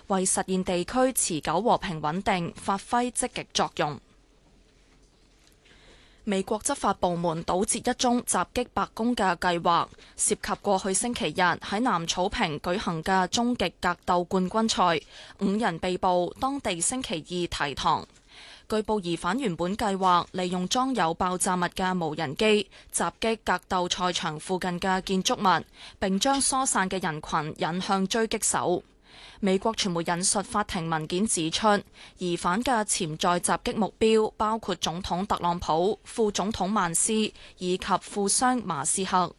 為實現地區持久和平穩定發揮積極作用。美國執法部門堵截一宗襲擊白宮嘅計劃，涉及過去星期日喺南草坪舉行嘅終極格鬥冠軍賽，5人被捕，當地星期二提堂。據報疑犯原本計劃利用裝有爆炸物嘅無人機襲擊格鬥賽場附近嘅建築物，並將疏散嘅人群引向狙擊手。美國傳媒引述法庭文件指出，疑犯嘅潛在襲擊目標包括總統特朗普、副總統曼斯以及富商馬斯克。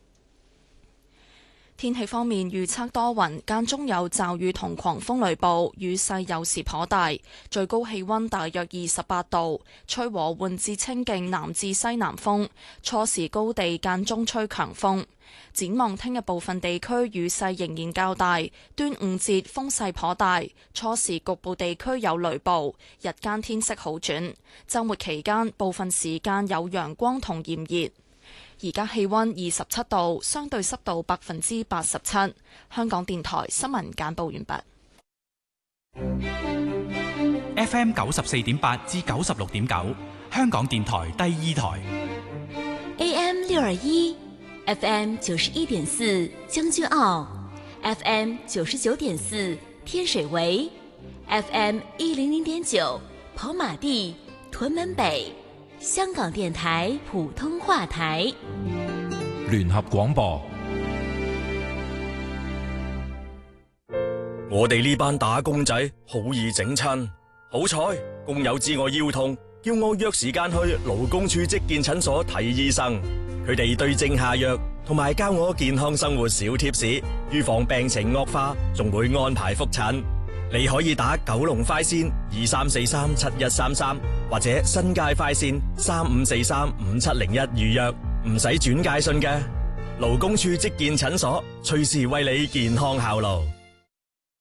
天氣方面預測多雲，間中有驟雨同狂風雷暴，雨勢有時頗大，最高氣溫大約28度，吹和緩至清勁南至西南風，初時高地間中吹強風。展望聽日部分地區雨勢仍然較大，端午節風勢頗大，初時局部地區有雷暴，日間天色好轉，週末期間部分時間有陽光同炎熱。而家氣溫27度，相對濕度87%。香港電台新聞簡報完畢。FM 94.8至96.9，香港電台第2台。 AM 621。FM 91.4將軍澳 ，FM 99.4天水圍 ，FM 100.9跑馬地屯門北，香港電台普通話台。 聯合廣播。 我哋呢班打工仔好易整親，好彩工友知我腰痛，叫我約時間去勞工處職健診所睇醫生。佢哋對症下藥，同埋教我健康生活小貼士，預防病情惡化，仲會安排覆診。你可以打九龍快線23437133，或者新界快線35435701預約，唔使轉介信嘅。勞工處職健診所隨時為你健康效勞。